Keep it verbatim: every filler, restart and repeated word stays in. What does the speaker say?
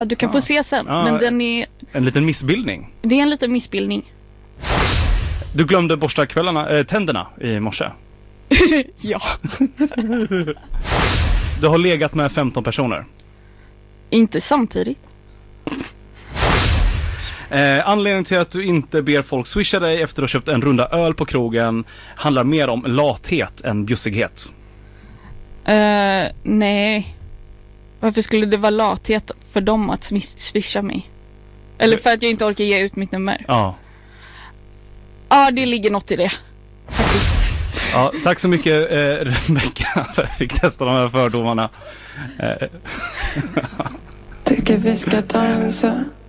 Ja, du kan ja. få se sen, ja, men den är... En liten missbildning. Det är en liten missbildning. Du glömde borsta kvällarna, äh, tänderna i morse. Ja. Du har legat med femton personer. Inte samtidigt. Eh, anledningen till att du inte ber folk swisha dig efter att ha köpt en runda öl på krogen handlar mer om lathet än bjussighet. Uh, nej. Varför skulle det vara lathet för dem att smis- swisha mig? Eller för att jag inte orkar ge ut mitt nummer? Ja. Ja, det ligger något i det. Faktiskt. Ja, tack så mycket, eh, Rebecka, för att jag fick testa de här fördomarna. Eh. Tycker vi ska dansa.